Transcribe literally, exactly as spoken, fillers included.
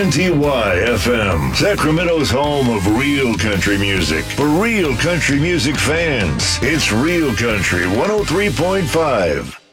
N T Y F M, Sacramento's home of real country music. For real country music fans, it's Real Country one oh three point five.